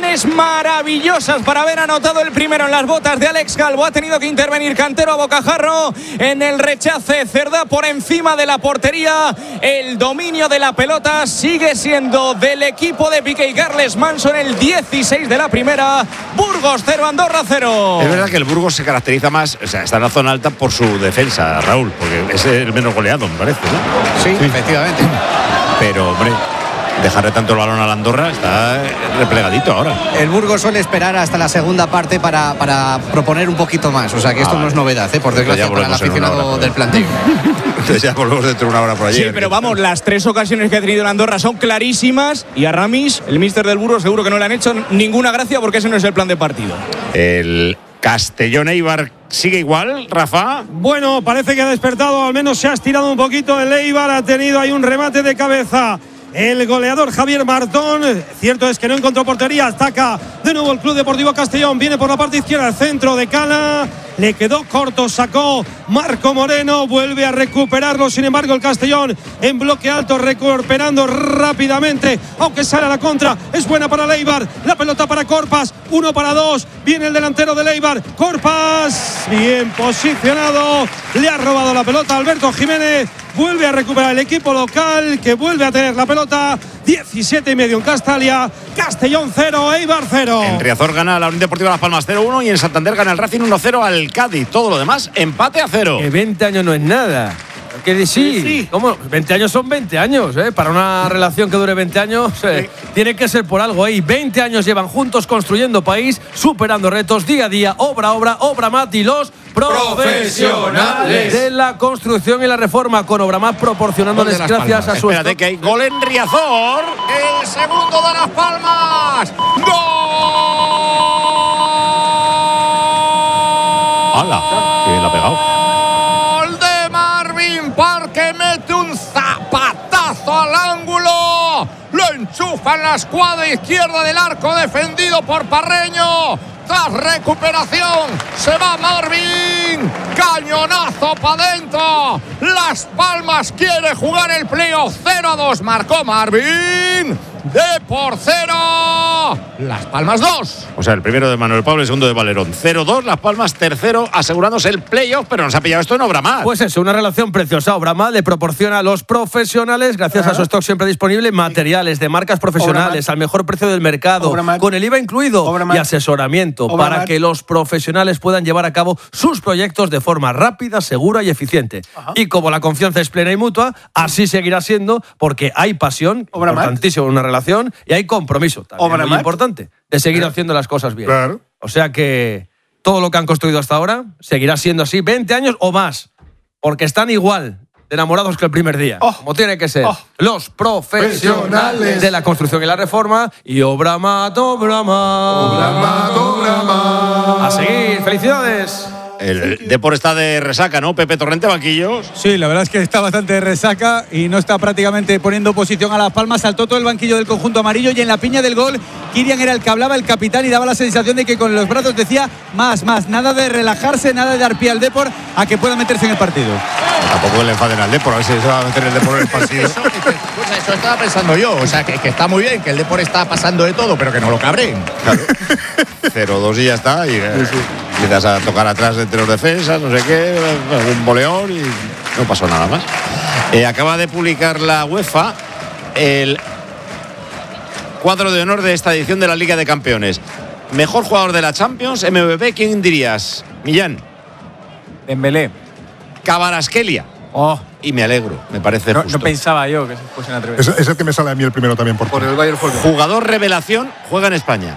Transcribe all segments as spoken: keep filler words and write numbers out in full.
ocasiones maravillosas para haber anotado el primero en las botas de Alex Calvo. Ha tenido que intervenir Cantero a bocajarro en el rechace. Cerdá por encima de la portería. El dominio de la pelota sigue siendo del equipo de Piqué y Carles Manso en el dieciséis de la primera. Burgos cero, Andorra cero. Es verdad que el Burgos se caracteriza más, o sea, está en la zona alta por su defensa, Raúl, porque es el menos goleado, me parece, ¿no? Sí, sí, efectivamente. Pero, hombre, dejarle tanto el balón a la Andorra está replegadito ahora. El Burgos suele esperar hasta la segunda parte para, para proponer un poquito más. O sea que esto ah, no es novedad, ¿eh? Por desgracia, para el aficionado del plantel. Entonces ya volvemos dentro de una hora por allí. Sí, pero vamos, las tres ocasiones que ha tenido la Andorra son clarísimas. Y a Ramis, el míster del Burgos, seguro que no le han hecho ninguna gracia porque ese no es el plan de partido. El Castellón Eibar sigue igual, Rafa. Bueno, parece que ha despertado, al menos se ha estirado un poquito. El Eibar ha tenido ahí un remate de cabeza. El goleador Javier Martón, cierto es que no encontró portería, ataca de nuevo el Club Deportivo Castellón, viene por la parte izquierda, el centro de Cala, le quedó corto, sacó Marco Moreno, vuelve a recuperarlo, sin embargo el Castellón en bloque alto, recuperando rápidamente, aunque sale a la contra, es buena para el Eibar, la pelota para Corpas, uno para dos, viene el delantero del Eibar, Corpas, bien posicionado, le ha robado la pelota a Alberto Jiménez. Vuelve a recuperar el equipo local, que vuelve a tener la pelota. diecisiete y medio en Castalia. Castellón cero, Eibar cero. En Riazor gana la Unión Deportiva Las Palmas cero uno y en Santander gana el Racing uno cero al Cádiz. Todo lo demás, empate a cero. Que veinte años no es nada. Que sí, sí, sí. ¿Cómo? veinte años son veinte años, ¿eh? Para una relación que dure veinte años, eh, sí. Tiene que ser por algo, ¿eh? veinte años llevan juntos construyendo país, superando retos día a día, obra a obra, Obramat y los profesionales de la construcción y la reforma, con Obramat proporcionándoles gracias a su... Espérate, que hay gol en Riazor. El segundo de Las Palmas. ¡Gol! ¡Hala! ¡Que bien la ha pegado! Parque mete un zapatazo al ángulo, lo enchufa en la escuadra izquierda del arco, defendido por Parreño. Tras recuperación se va Marvin, cañonazo para adentro. Las Palmas quiere jugar el playoff. Cero a dos marcó Marvin. De por cero, Las Palmas dos. O sea, el primero de Manuel Pablo, el segundo de Valerón. cero dos, Las Palmas tercero, asegurándose el playoff, pero nos ha pillado esto en Obramat. Pues eso, una relación preciosa. Obramat le proporciona a los profesionales, gracias ¿Ah? a su stock siempre disponible, materiales de marcas profesionales Obramat. Al mejor precio del mercado, Obramat. Con el I V A incluido Obramat. Y asesoramiento Obramat. Para que los profesionales puedan llevar a cabo sus proyectos de forma rápida, segura y eficiente. Ajá. Y como la confianza es plena y mutua, así seguirá siendo, porque hay pasión, Obramat. Importantísimo en una relación, y hay compromiso también muy importante de seguir claro. haciendo las cosas bien. Claro. O sea que todo lo que han construido hasta ahora seguirá siendo así veinte años o más, porque están igual de enamorados que el primer día, oh. como tiene que ser. Oh. Los profesionales de la construcción y la reforma y Obramat, Obramat. Obramat, Obramat. A seguir, felicidades. El Depor está de resaca, ¿no? Pepe Torrente, banquillos. Sí, la verdad es que está bastante de resaca y no está prácticamente poniendo posición a Las Palmas. Saltó todo el banquillo del conjunto amarillo y en la piña del gol, Kirian era el que hablaba, el capitán, y daba la sensación de que con los brazos decía más, más. Nada de relajarse, nada de dar pie al Depor a que pueda meterse en el partido. No, tampoco le enfaden al Depor, a ver si se va a meter el Depor en el partido. eso, eso, eso estaba pensando yo. O sea, que, que está muy bien, que el Depor está pasando de todo, pero que no lo cabreen. Claro. cero dos y ya está. Y eh, sí, sí. empiezas a tocar atrás entre los defensas, no sé qué, un boleón y no pasó nada más. Eh, acaba de publicar la UEFA el cuadro de honor de esta edición de la Liga de Campeones. Mejor jugador de la Champions, M V P, ¿quién dirías? Millán. Dembélé. Kvaratskhelia. Oh. Y me alegro, me parece no, justo. No pensaba yo que se fuesen a atrever. Es, es el que me sale a mí el primero también por, por el Bayern Folger. Jugador revelación, juega en España.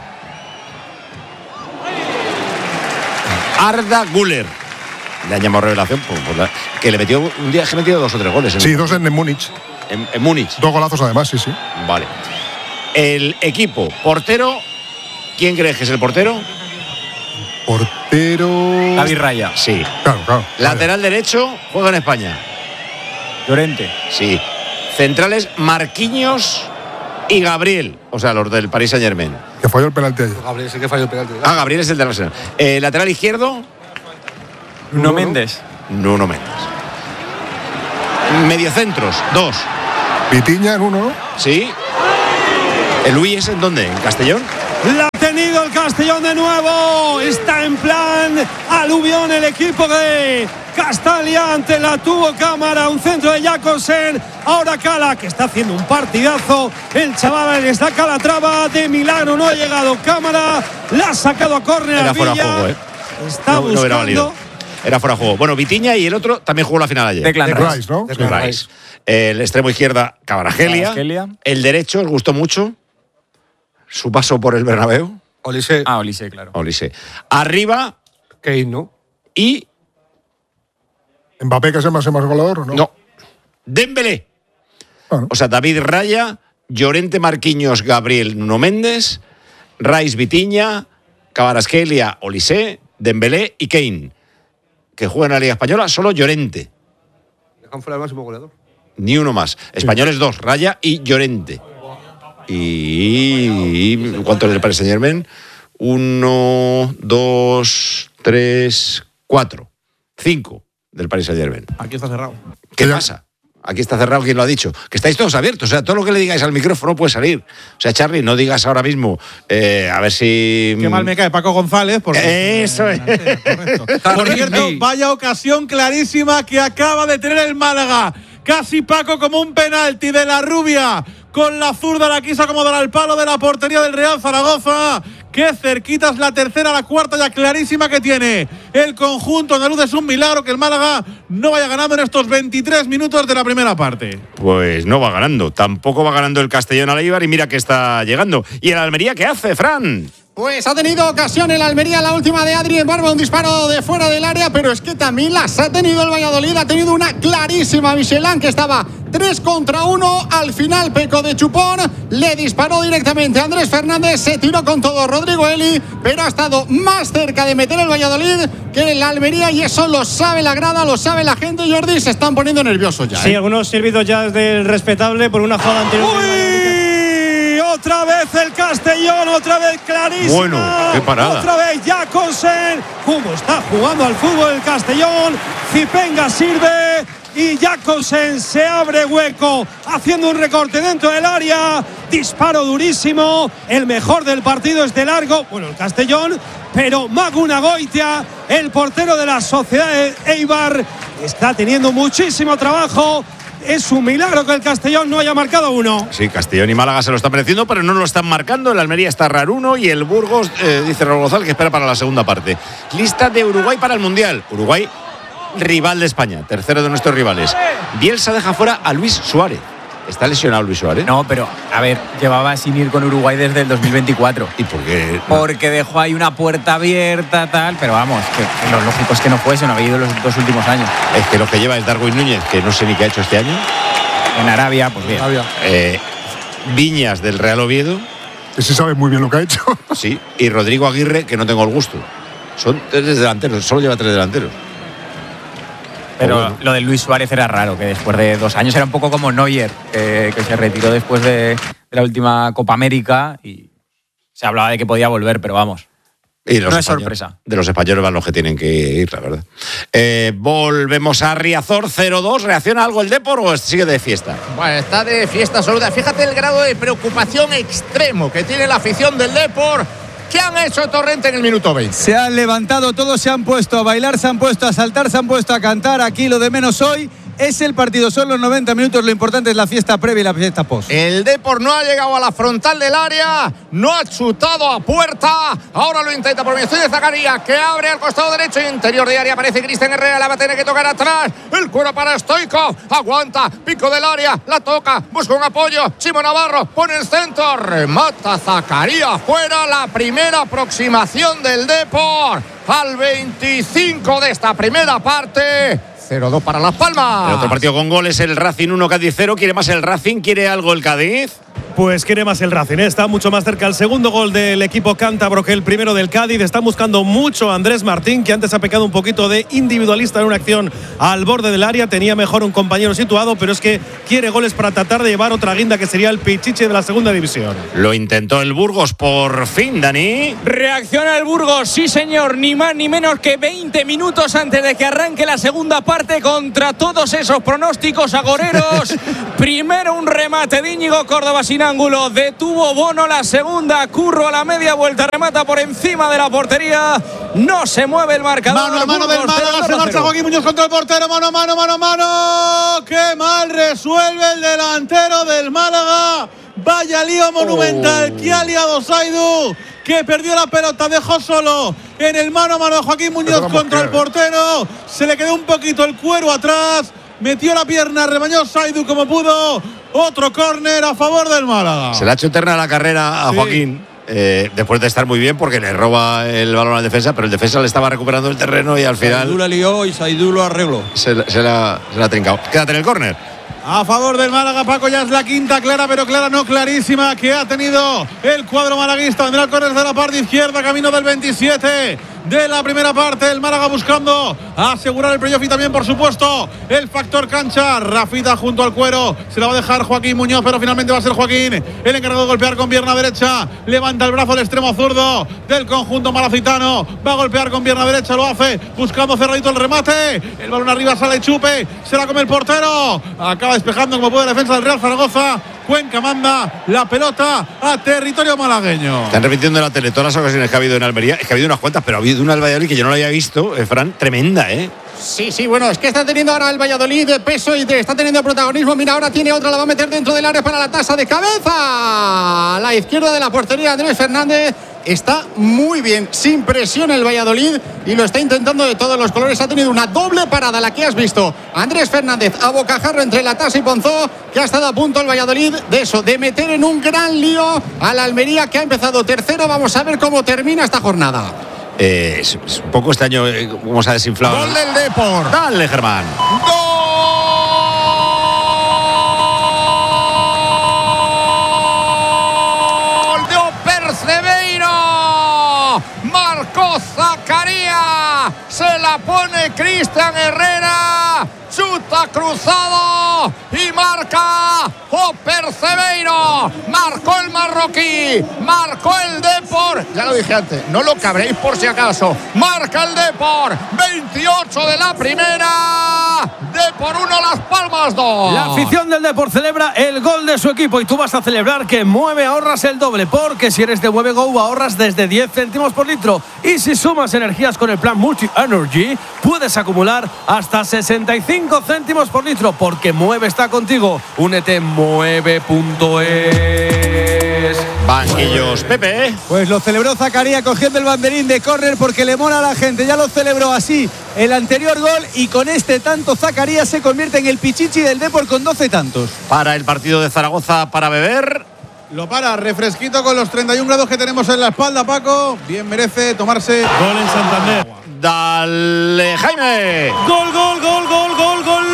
Arda Güler. Le han llamado revelación, pues, pues la, que le metió un día, que metió dos o tres goles. En sí, el, dos en, en Múnich. En, en Múnich. Dos golazos además, sí, sí. Vale. El equipo, portero, ¿quién crees que es el portero? Portero... David Raya. Sí. Claro, claro. Lateral vale. derecho, juega en España. Llorente. Sí. Centrales, Marquinhos y Gabriel, o sea, los del Paris Saint-Germain. Que falló el penalti ayer. Gabriel sí que falló el penalti. Ah, Gabriel es el de Arsenal. Eh, lateral izquierdo. Nuno ¿Nuno? Méndez. Nuno Méndez. Mediocentros, dos. Vitiña en uno, ¿no? Sí. ¿El Luis es en dónde? ¿En Castellón? La ha tenido el Castellón de nuevo. Está en plan aluvión el equipo de Castalia. Antes la tuvo Cámara, un centro de Jakobsen. Ahora Cala, que está haciendo un partidazo. El chaval le saca la traba. De milagro no ha llegado Cámara. La ha sacado a córner. Era a fuera de Villa. juego, ¿eh? Está no, no hubiera buscando. valido. Era fuera de juego. Bueno, Vitiña y el otro también jugó la final ayer. Declan Rice, Rice, ¿no? Declan Rice. El extremo izquierda, Kvaratskhelia. Kvaratskhelia. El derecho, os gustó mucho. Su paso por el Bernabéu. Olise. Ah, Olise, claro. Olise. Arriba Kane, ¿no? y. Mbappé, que es el más, el más goleador, ¿o no? No. Dembélé. Bueno. O sea, David Raya, Llorente, Marquinhos, Gabriel, Nuno Méndez, Rice, Vitiña, Kvaratskhelia, Olise, Dembélé y Kane. Que juega en la Liga Española solo Llorente. Dejan fuera el máximo goleador. Ni uno más. Españoles dos, Raya y Llorente. Y. ¿Cuántos del Paris Saint-Germain? Uno, dos, tres, cuatro. Cinco del Paris Saint-Germain. Aquí está cerrado. ¿Qué Ya. pasa? Aquí está cerrado, ¿quién lo ha dicho? Que estáis todos abiertos, o sea, todo lo que le digáis al micrófono puede salir. O sea, Charly, no digas ahora mismo, eh, a ver si... Qué mal me cae Paco González. Porque Eso es. Correcto. Por cierto, vaya ocasión clarísima que acaba de tener el Málaga. Casi Paco como un penalti de la Rubia. Con la zurda la quiso acomodar al palo de la portería del Real Zaragoza. Qué cerquita es la tercera, la cuarta ya clarísima que tiene el conjunto andaluz. Es un milagro que el Málaga no vaya ganando en estos veintitrés minutos de la primera parte. Pues no va ganando. Tampoco va ganando el Castellón al Eibar y mira que está llegando. ¿Y el Almería qué hace, Fran? Pues ha tenido ocasión el Almería, la última de Adri en Barba, un disparo de fuera del área, pero es que también las ha tenido el Valladolid, ha tenido una clarísima Michelán que estaba tres contra uno, al final pecó de chupón, le disparó directamente a Andrés Fernández, se tiró con todo Rodrigo Eli, pero ha estado más cerca de meter el Valladolid que el Almería y eso lo sabe la grada, lo sabe la gente, Jordi, se están poniendo nerviosos ya. Sí, ¿eh? algunos servidos ya del respetable por una jugada anterior. ¡Uy! Otra vez el Castellón, otra vez clarísima. Bueno, qué parada. Otra vez Jakobsen. ¿Cómo está jugando al fútbol el Castellón? Zipenga sirve y Jakobsen se abre hueco haciendo un recorte dentro del área. Disparo durísimo. El mejor del partido es de largo. Bueno, el Castellón, pero Maguna Goitia, el portero de la Sociedad de Eibar, está teniendo muchísimo trabajo. Es un milagro que el Castellón no haya marcado uno. Sí, Castellón y Málaga se lo están mereciendo, pero no lo están marcando. El Almería está raruno y el Burgos, eh, dice Raúl González, que espera para la segunda parte. Lista de Uruguay para el Mundial. Uruguay, rival de España, tercero de nuestros rivales. Bielsa deja fuera a Luis Suárez. ¿Está lesionado Luis Suárez? No, pero, a ver, llevaba sin ir con Uruguay desde el dos mil veinticuatro. ¿Y por qué? Porque dejó ahí una puerta abierta, tal, pero vamos, que lo lógico es que no fuese, no había ido los dos últimos años. Es que lo que lleva es Darwin Núñez, que no sé ni qué ha hecho este año. En Arabia, pues bien. Arabia. Eh, Viñas del Real Oviedo. Ese sabe muy bien lo que ha hecho. Sí. Y Rodrigo Aguirre, que no tengo el gusto. Son tres delanteros, solo lleva tres delanteros. Pero bueno. lo de Luis Suárez era raro, que después de dos años era un poco como Neuer, que, que se retiró después de, de la última Copa América y se hablaba de que podía volver, pero vamos. Y los no es españoles- sorpresa. De los españoles van los que tienen que ir, la verdad. Eh, volvemos a Riazor cero dos. ¿Reacciona algo el Depor o sigue de fiesta? Bueno, está de fiesta absoluta. Fíjate el grado de preocupación extremo que tiene la afición del Depor. ¿Qué han hecho Torrente en el minuto veinte? Se han levantado todos, se han puesto a bailar, se han puesto a saltar, se han puesto a cantar. Aquí lo de menos hoy es el partido, son los noventa minutos, lo importante es la fiesta previa y la fiesta post. El Depor no ha llegado a la frontal del área, no ha chutado a puerta. Ahora lo intenta por Estoy de Zacarías, que abre al costado derecho y interior de área. Aparece Cristian Herrera, la va a tener que tocar atrás. El cuero para Stoikov, aguanta, pico del área, la toca, busca un apoyo. Chimo Navarro pone el centro, remata Zacarías fuera. La primera aproximación del Depor al veinticinco de esta primera parte. cero dos para Las Palmas. El otro partido con goles, el Racing uno, Cádiz cero. ¿Quiere más el Racing? ¿Quiere algo el Cádiz? Pues quiere más el Racing, ¿eh? Está mucho más cerca el segundo gol del equipo cántabro que el primero del Cádiz. Están buscando mucho a Andrés Martín, que antes ha pecado un poquito de individualista en una acción al borde del área. Tenía mejor un compañero situado, pero es que quiere goles para tratar de llevar otra guinda, que sería el Pichichi de la segunda división. Lo intentó el Burgos por fin, Dani. Reacciona el Burgos, sí señor, ni más ni menos que veinte minutos antes de que arranque la segunda parte, contra todos esos pronósticos agoreros. Primero un remate de Íñigo Córdoba sin ángulo. Detuvo Bono la segunda. Curro a la media vuelta. Remata por encima de la portería. No se mueve el marcador. Mano a mano del Málaga. Se marcha Joaquín Muñoz contra el portero. Mano a mano, mano a mano. ¡Qué mal resuelve el delantero del Málaga! Vaya lío monumental. Oh. Que ha liado Saidu, que perdió la pelota, dejó solo en el mano a mano de Joaquín Muñoz contra el portero. Se le quedó un poquito el cuero atrás. Metió la pierna, rebañó Saidu como pudo. Otro córner a favor del Málaga. Se le ha hecho eterna la carrera a sí. Joaquín. Eh, después de estar muy bien porque le roba el balón al defensa, pero el defensa le estaba recuperando el terreno y al final Saidu la lió y Saidu lo arregló. Se, se, la, se la ha trincado. Quédate en el córner. A favor del Málaga, Paco, ya es la quinta clara, pero clara no clarísima que ha tenido el cuadro malaguista. Vendrá el córner de la parte izquierda, camino del veintisiete de la primera parte. El Málaga buscando asegurar el playoff y también, por supuesto, el factor cancha. Rafita junto al cuero, se la va a dejar Joaquín Muñoz, pero finalmente va a ser Joaquín el encargado de golpear con pierna derecha. Levanta el brazo al extremo zurdo del conjunto malacitano. Va a golpear con pierna derecha, lo hace buscando cerradito el remate. El balón arriba, sale Chupe, se la come el portero. Acaba despejando como puede la defensa del Real Zaragoza. Cuenca manda la pelota a territorio malagueño. Están repitiendo en la tele todas las ocasiones que ha habido en Almería. Es que ha habido unas cuantas, pero ha habido una del Valladolid que yo no la había visto, eh, Fran, tremenda, ¿eh? Sí, sí, bueno, es que está teniendo ahora el Valladolid de peso y está teniendo protagonismo. Mira, ahora tiene otra, la va a meter dentro del área para la tasa de cabeza. A la izquierda de la portería, Andrés Fernández. Está muy bien, sin presión el Valladolid y lo está intentando de todos los colores. Ha tenido una doble parada, la que has visto. Andrés Fernández a bocajarro entre la tasa y Ponzó, que ha estado a punto el Valladolid de eso, de meter en un gran lío a la Almería, que ha empezado tercero. Vamos a ver cómo termina esta jornada. Eh, es, es un poco este año, eh, cómo se ha desinflado. Gol del Depor. Dale, Germán. ¡Gol! Marcó Zakaria, se la pone Cristian Herrera, chuta cruzado y marca Percebeiro, marcó el marroquí, marcó el Depor, ya lo dije antes, no lo cabréis por si acaso, marca el Depor, veintiocho de la primera, Depor uno, Las Palmas dos. La afición del Depor celebra el gol de su equipo y tú vas a celebrar que Mueve ahorras el doble, porque si eres de Mueve Go ahorras desde diez céntimos por litro y si sumas energías con el plan Multi Energy puedes acumular hasta sesenta y cinco céntimos por litro, porque Mueve está contigo. Únete en mueve punto es. Banquillos, Pepe. Pues lo celebró Zakaria cogiendo el banderín de córner porque le mola a la gente. Ya lo celebró así el anterior gol y con este tanto Zakaria se convierte en el pichichi del Depor con doce tantos. Para el partido de Zaragoza para beber. Lo para, refresquito con los treinta y un grados que tenemos en la espalda, Paco. Bien merece tomarse. Gol en Santander. Dale, Jaime. Gol, gol, gol, gol, gol, gol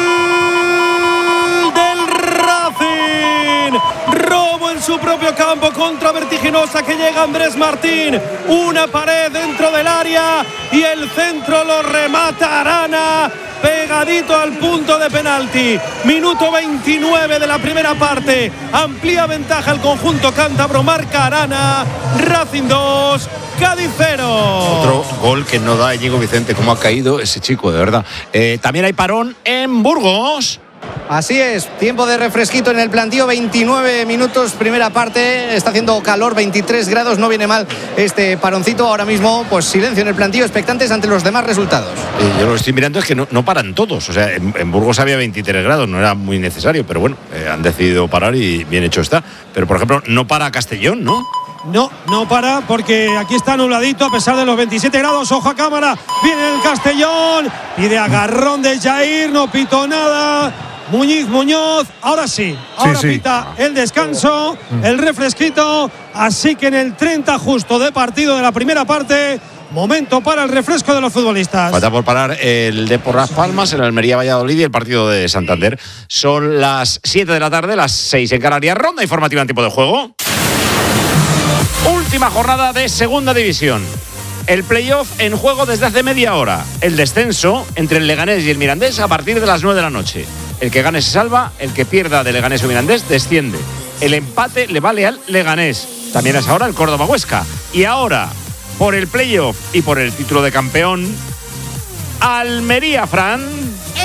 del Racing. Robo en su propio campo contra vertiginosa que llega Andrés Martín. Una pared dentro del área y el centro lo remata Arana. Pegadito al punto de penalti. Minuto veintinueve de la primera parte. Amplía ventaja el conjunto cántabro. Marca Arana. Racing dos, Cádiz cero. Otro gol que no da Íñigo Vicente. Cómo ha caído ese chico, de verdad. Eh, también hay parón en Burgos. Así es, tiempo de refresquito en el plantío, veintinueve minutos, primera parte, está haciendo calor, veintitrés grados, no viene mal este paroncito. Ahora mismo, pues silencio en el plantío, expectantes ante los demás resultados. Eh, yo lo estoy mirando, es que no, no paran todos, o sea, en, en Burgos había veintitrés grados, no era muy necesario, pero bueno, eh, han decidido parar y bien hecho está. Pero por ejemplo, no para Castellón, ¿no? No, no para, porque aquí está nubladito a pesar de los veintisiete grados. Ojo a cámara, viene el Castellón y de agarrón de Jair, no pitó nada. Muñiz Muñoz, ahora sí, ahora sí, sí. pita el descanso, el refresquito, así que en el treinta justo de partido de la primera parte, momento para el refresco de los futbolistas. Falta por parar el Depor Las Palmas, el Almería Valladolid y el partido de Santander. Son las siete de la tarde, las seis en Canarias. Ronda informativa en tiempo de juego. Última jornada de Segunda División. El playoff en juego desde hace media hora. El descenso entre el Leganés y el Mirandés a partir de las nueve de la noche. El que gane se salva, el que pierda de Leganés o Mirandés desciende. El empate le vale al Leganés. También es ahora el Córdoba Huesca. Y ahora, por el playoff y por el título de campeón, Almería, Fran.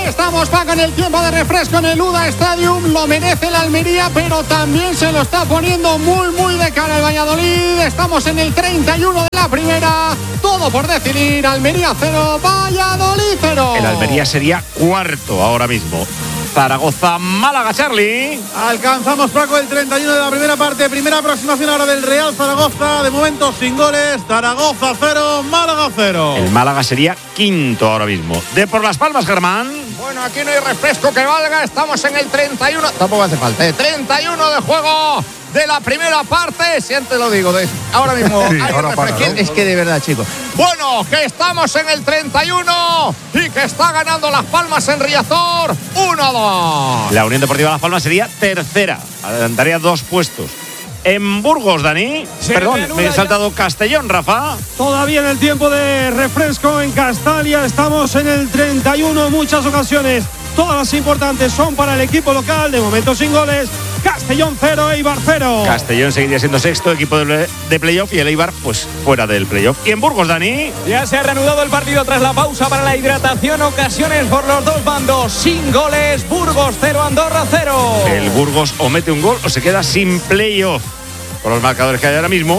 Estamos, Paco, en el tiempo de refresco en el U D A Stadium. Lo merece la Almería, pero también se lo está poniendo muy, muy de cara el Valladolid. Estamos en el treinta y uno de la primera. Todo por decidir. Almería cero, Valladolid cero. El Almería sería cuarto ahora mismo. Zaragoza, Málaga, Charlie. Alcanzamos, Paco, el treinta y uno de la primera parte. Primera aproximación ahora del Real Zaragoza. De momento sin goles. Zaragoza cero, Málaga cero. El Málaga sería quinto ahora mismo. De por Las Palmas, Germán. Bueno, aquí no hay refresco que valga. Estamos en el treinta y uno. Tampoco hace falta. ¿eh? treinta y uno de juego de la primera parte. Siempre lo digo. De ahora mismo Sí, hay ahora refresco. para, ¿no? Es que de verdad, chicos. Bueno, que estamos en el treinta y uno y que está ganando Las Palmas en Riazor. uno a dos. La Unión Deportiva Las Palmas sería tercera. Adelantaría dos puestos. En Burgos, Dani. Se Perdón, reanuda me he ya. saltado Castellón, Rafa. Todavía en el tiempo de refresco en Castalia. Estamos en el treinta y uno. Muchas ocasiones, todas las importantes son para el equipo local. De momento sin goles. Castellón cero, Eibar cero. Castellón seguiría siendo sexto, equipo de, de playoff, y el Eibar, pues fuera del playoff. Y en Burgos, Dani. Ya se ha reanudado el partido tras la pausa para la hidratación. Ocasiones por los dos bandos. Sin goles. Burgos cero, Andorra cero. El Burgos o mete un gol o se queda sin playoff. Con los marcadores que hay ahora mismo,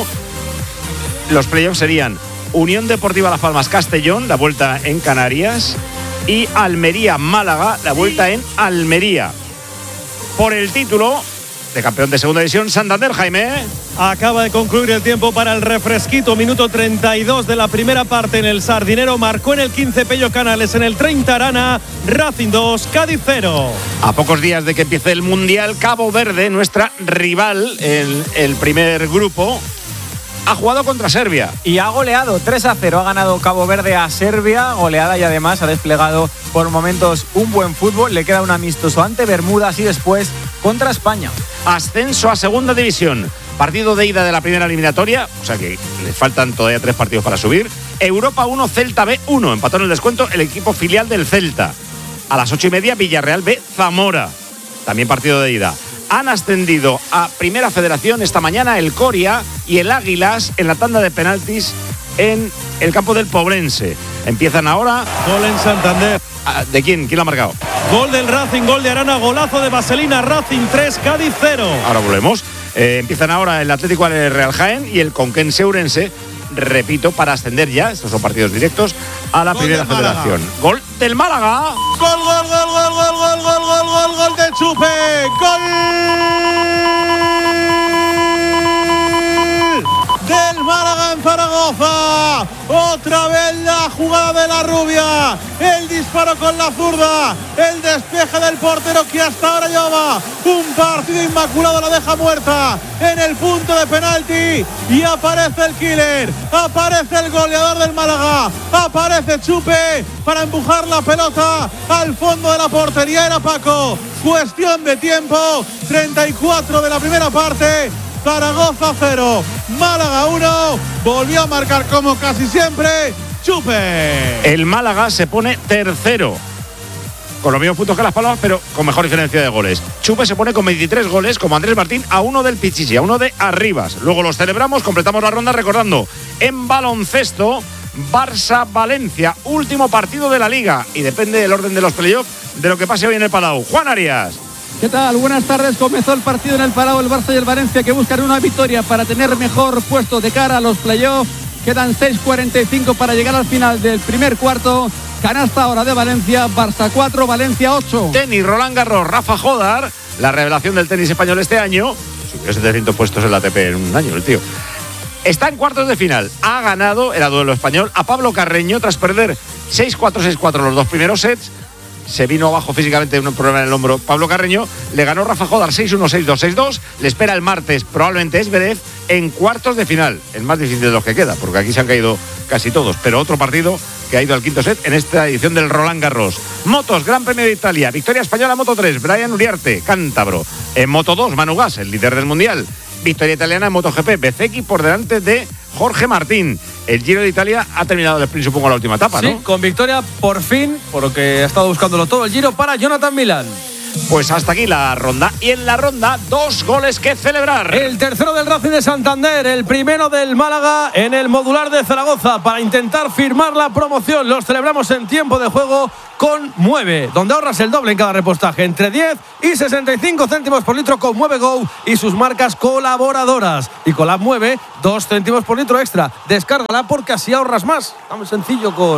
los playoffs serían Unión Deportiva Las Palmas, Castellón, la vuelta en Canarias, y Almería, Málaga, la vuelta en Almería. Por el título de campeón de segunda división, Santander, Jaime. Acaba de concluir el tiempo para el refresquito. Minuto treinta y dos de la primera parte en el Sardinero. Marcó en el quince Pello Canales, en el treinta Arana. Racing dos, Cádiz cero. A pocos días de que empiece el Mundial, Cabo Verde, nuestra rival en el primer grupo, ha jugado contra Serbia. Y ha goleado tres a cero. Ha ganado Cabo Verde a Serbia. Goleada, y además ha desplegado por momentos un buen fútbol. Le queda un amistoso ante Bermudas y después contra España. Ascenso a segunda división. Partido de ida de la primera eliminatoria, o sea que les faltan todavía tres partidos para subir. Europa uno, Celta B uno. Empató en el descuento el equipo filial del Celta. A las ocho y media, Villarreal B, Zamora. También partido de ida. Han ascendido a Primera Federación esta mañana el Coria y el Águilas en la tanda de penaltis en el campo del Pobrense. Empiezan ahora. Gol en Santander. ¿De quién? ¿Quién lo ha marcado? Gol del Racing, gol de Arana, golazo de Vaselina. Racing tres, Cádiz cero. Ahora volvemos. Eh, empiezan ahora el Atlético al Real Jaén y el Conquense Ourense, repito, para ascender ya, estos son partidos directos, a la Gol Primera del Federación. Gol del Málaga. Gol, gol, gol, gol, gol, gol, gol, gol, gol, gol de Chupe. Gol del Málaga en Zaragoza. Otra vez la jugada de la rubia. El disparo con la zurda. El despeje del portero que hasta ahora lleva un partido inmaculado. La deja muerta en el punto de penalti. Y aparece el killer. Aparece el goleador del Málaga. Aparece Chupe para empujar la pelota al fondo de la portería. Era Paco. Cuestión de tiempo. treinta y cuatro de la primera parte. Zaragoza cero, Málaga uno. Volvió a marcar como casi siempre Chupe. El Málaga se pone tercero, con los mismos puntos que Las Palmas, pero con mejor diferencia de goles. Chupe se pone con veintitrés goles, como Andrés Martín, a uno del Pichichi, a uno de Arribas. Luego los celebramos, completamos la ronda recordando en baloncesto Barça-Valencia, último partido de la Liga, y depende del orden de los playoffs de lo que pase hoy en el Palau. Juan Arias. ¿Qué tal? Buenas tardes. Comenzó el partido en el Palau, el Barça y el Valencia, que buscan una victoria para tener mejor puesto de cara a los playoffs. Quedan seis cuarenta y cinco para llegar al final del primer cuarto. Canasta ahora de Valencia, Barça cuatro, Valencia ocho. Tenis, Roland Garros, Rafa Jodar, la revelación del tenis español este año. Subió setecientos puestos en la A T P en un año el tío. Está en cuartos de final. Ha ganado, era duelo español, a Pablo Carreño tras perder seis cuatro, seis cuatro los dos primeros sets. Se vino abajo físicamente, un problema en el hombro Pablo Carreño. Le ganó Rafa Jodar seis uno, seis dos, seis dos. Le espera el martes, probablemente Esvedez, en cuartos de final. El más difícil de los que queda, porque aquí se han caído casi todos. Pero otro partido que ha ido al quinto set en esta edición del Roland Garros. Motos, Gran Premio de Italia. Victoria española Moto tres, Brian Uriarte, cántabro. En Moto dos, Manu Gas, el líder del mundial. Victoria italiana en MotoGP, Bezzecchi por delante de Jorge Martín. El Giro de Italia ha terminado el sprint, supongo, la última etapa, ¿no? Sí, con victoria por fin, por lo que ha estado buscándolo todo el Giro para Jonathan Milán. Pues hasta aquí la ronda. Y en la ronda, dos goles que celebrar. El tercero del Racing de Santander, el primero del Málaga en el modular de Zaragoza para intentar firmar la promoción. Los celebramos en tiempo de juego con Mueve, donde ahorras el doble en cada repostaje, entre diez y sesenta y cinco céntimos por litro con Mueve Go y sus marcas colaboradoras. Y con la Mueve, dos céntimos por litro extra. Descárgala porque así ahorras más. Tan sencillo con...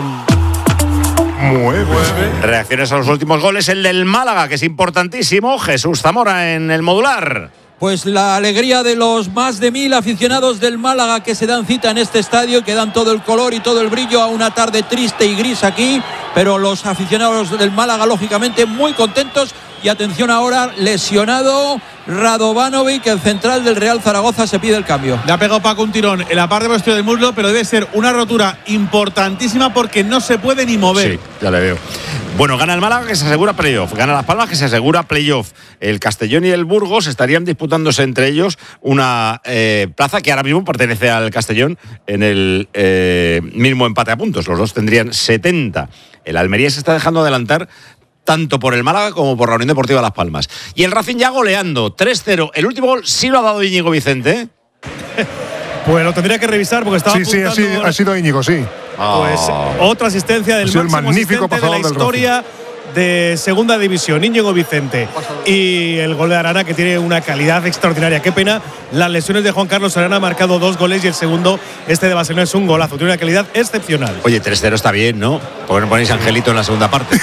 Mueve. Reacciones a los últimos goles, el del Málaga, que es importantísimo. Jesús Zamora en el modular. Pues la alegría de los más de mil aficionados del Málaga que se dan cita en este estadio, que dan todo el color y todo el brillo a una tarde triste y gris aquí, pero los aficionados del Málaga lógicamente muy contentos. Y atención ahora, lesionado Radovanovic, el central del Real Zaragoza, se pide el cambio. Le ha pegado Paco un tirón en la parte posterior del muslo, pero debe ser una rotura importantísima porque no se puede ni mover. Sí, ya le veo. Bueno, gana el Málaga, que se asegura playoff. Gana Las Palmas, que se asegura playoff. El Castellón y el Burgos estarían disputándose entre ellos una eh, plaza que ahora mismo pertenece al Castellón en el eh, mismo empate a puntos. Los dos tendrían setenta. El Almería se está dejando adelantar tanto por el Málaga como por la Unión Deportiva Las Palmas. Y el Racing ya goleando, tres cero. El último gol sí lo ha dado Íñigo Vicente. Pues lo tendría que revisar porque estaba Sí, sí, ha sido, ha sido Íñigo, sí. Pues Oh. otra asistencia del Ha sido el máximo magnífico asistente de la pasador del historia de Segunda División, Íñigo Vicente. Y el gol de Arana, que tiene una calidad extraordinaria. Qué pena las lesiones de Juan Carlos Arana. Ha marcado dos goles y el segundo, este de Barcelona, es un golazo. Tiene una calidad excepcional. Oye, tres cero está bien, ¿no? ¿Por qué no ponéis Angelito en la segunda parte?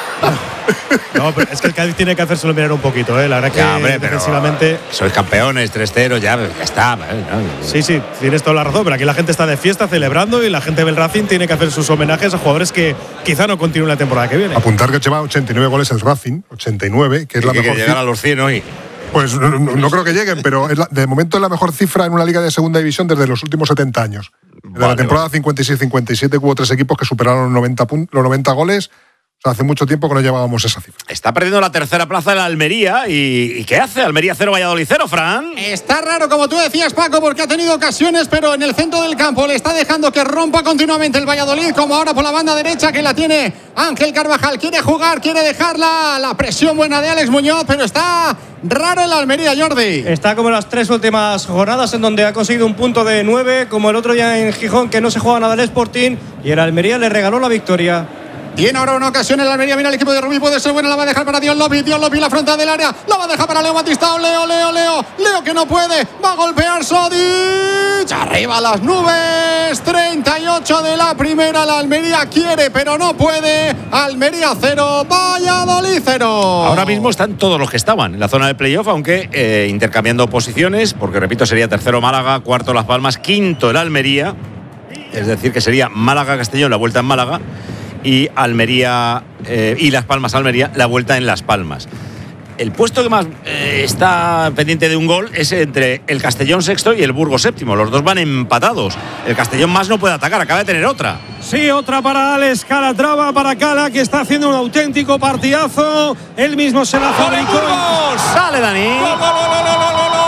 No, pero es que el Cádiz tiene que hacérselo mirar un poquito, ¿eh? La verdad que Ya, hombre, pero defensivamente. sois campeones, tres cero, ya, ya está. ¿eh? Sí, sí, tienes toda la razón, pero aquí la gente está de fiesta celebrando y la gente del Racing tiene que hacer sus homenajes a jugadores que quizá no continúen la temporada que viene. Apuntar que lleva ochenta y nueve goles el Racing, ochenta y nueve, que es la que mejor. Que llegar a los cien hoy. Pues no, no, no creo que lleguen, pero es la, de momento es la mejor cifra en una liga de segunda división desde los últimos setenta años. De Vale, la temporada vale. cincuenta y seis cincuenta y siete hubo tres equipos que superaron los noventa, pun- los noventa goles. O sea, hace mucho tiempo que no llevábamos esa cifra. Está perdiendo la tercera plaza de la Almería. ¿Y, ¿y qué hace? Almería cero, Valladolid cero, Fran. Está raro, como tú decías, Paco, porque ha tenido ocasiones, pero en el centro del campo le está dejando que rompa continuamente el Valladolid, como ahora por la banda derecha, que la tiene Ángel Carvajal. Quiere jugar, quiere dejarla, la presión buena de Alex Muñoz, pero está raro el Almería, Jordi. Está como las tres últimas jornadas en donde ha conseguido un punto de nueve, como el otro día en Gijón, que no se juega nada el Sporting, y el Almería le regaló la victoria. Tiene ahora una ocasión en la Almería. Mira el equipo de Rubí, puede ser buena. La va a dejar para Dion López. Dion López, la frontal del área. La va a dejar para Leo Batistao. Leo, Leo, Leo. Leo que no puede. Va a golpear Sodic. Arriba las nubes. treinta y ocho de la primera. La Almería quiere, pero no puede. Almería cero. Valladolid cero. Ahora mismo están todos los que estaban en la zona de playoff, aunque eh, intercambiando posiciones, porque repito, sería tercero Málaga, cuarto Las Palmas, quinto el Almería. Es decir, que sería Málaga-Castellón, la vuelta en Málaga. Y Almería eh, y Las Palmas Almería, la vuelta en Las Palmas. El puesto que más eh, está pendiente de un gol es entre el Castellón sexto y el Burgos séptimo. Los dos van empatados. El Castellón más no puede atacar, acaba de tener otra. Sí, otra para Alex Calatrava, para Cala, que está haciendo un auténtico partidazo. Él mismo se la fabricó. ¡Sale, Dani! ¡Gol, gol, gol, gol, gol, gol, gol!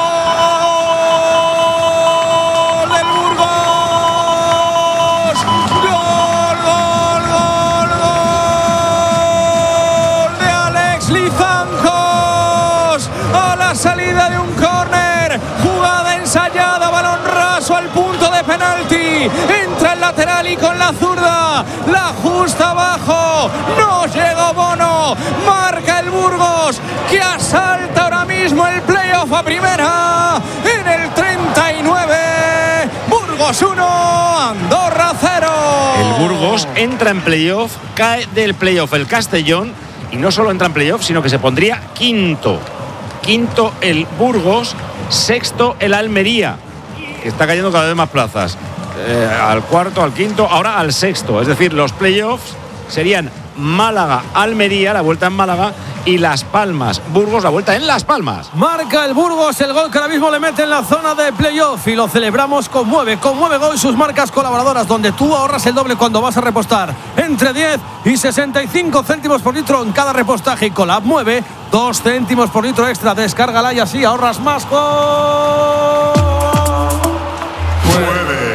¡Del Burgos! ¡Gol, gol, gol, gol! ¡De Alex Lizancos! A la salida de un córner. Jugada ensayada, balón raso al punto de penalti. Entra el lateral y con la zurda la ajusta abajo. No llegó Bono. Marca el Burgos, que asalta ahora mismo el playoff a primera en el treinta y nueve. Burgos uno, Andorra cero. El Burgos entra en playoff, cae del playoff el Castellón y no solo entra en playoff, sino que se pondría quinto. Quinto el Burgos, sexto el Almería, que está cayendo cada vez más plazas. Eh, al cuarto, al quinto, ahora al sexto. Es decir, los playoffs serían Málaga-Almería, la vuelta en Málaga, y Las Palmas-Burgos, la vuelta en Las Palmas. Marca el Burgos el gol que ahora mismo le mete en la zona de playoff y lo celebramos con Mueve, con Mueve Go y sus marcas colaboradoras, donde tú ahorras el doble cuando vas a repostar. Entre diez y sesenta y cinco céntimos por litro en cada repostaje, y con la app Mueve, dos céntimos por litro extra. Descárgala y así ahorras más. ¡Gol!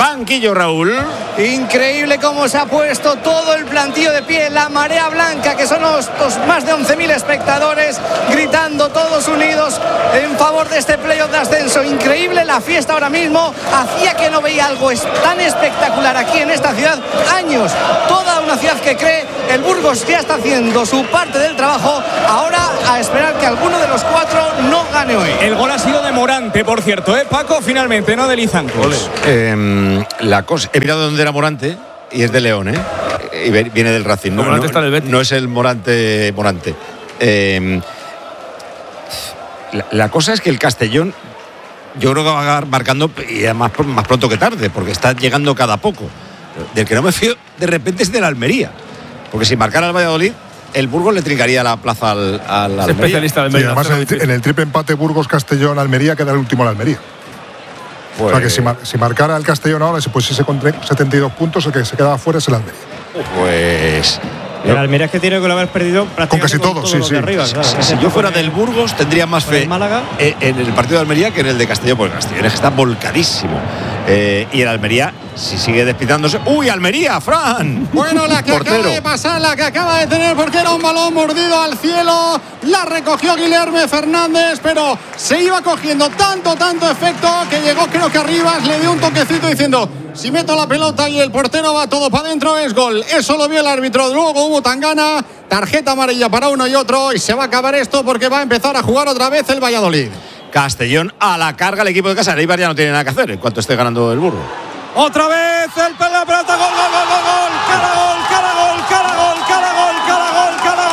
banquillo, Raúl. Increíble cómo se ha puesto todo el plantío de pie, la marea blanca, que son los, los más de once mil espectadores gritando todos unidos en favor de este playoff de ascenso. Increíble la fiesta ahora mismo, hacía que no veía algo tan espectacular aquí en esta ciudad, años, toda una ciudad que cree, el Burgos ya está haciendo su parte del trabajo, ahora a esperar que alguno de los cuatro no gane hoy. El gol ha sido de Morante, por cierto, ¿eh, Paco? Finalmente, no de Lizancos. Eh, la cosa, he mirado dónde era Morante y es de León, ¿eh? Y viene del Racing. No, Morante no, está en el Betis. No es el Morante Morante. Eh, la, la cosa es que el Castellón, yo creo que va a acabar marcando y además más pronto que tarde, porque está llegando cada poco. Del que no me fío de repente es del Almería, porque si marcara el Valladolid, el Burgos le trincaría la plaza al, al Almería. Especialista del sí, además en el, en el triple empate Burgos-Castellón-Almería queda el último al Almería. Pues, o sea que si, mar, si marcara el Castellón ahora, si pusiese con setenta y dos puntos, el que se quedaba fuera es el Almería. Pues el Almería es que tiene que lo haber perdido prácticamente con casi todo, con sí, sí. Arriba, claro. Si, si yo fuera del Burgos, tendría más fe en, en el partido de Almería que en el de Castellón, porque Castellón es que está volcadísimo. Eh, y el Almería, si sigue despidándose. ¡Uy, Almería, Fran! Bueno, la que portero. acaba de pasar, la que acaba de tener, porque era un balón mordido al cielo. La recogió Guilherme Fernández, pero se iba cogiendo tanto, tanto efecto que llegó, creo que Arribas le dio un toquecito diciendo: si meto la pelota y el portero va todo para adentro, es gol. Eso lo vio el árbitro. Luego hubo tangana, tarjeta amarilla para uno y otro, y se va a acabar esto porque va a empezar a jugar otra vez el Valladolid. Castellón a la carga, el equipo de casa. El Eibar ya no tiene nada que hacer en cuanto esté ganando el Burgos. Otra vez el la pelota, gol, gol, gol, gol, gol, cara gol, cara gol, cara gol, cara gol, cara gol, cara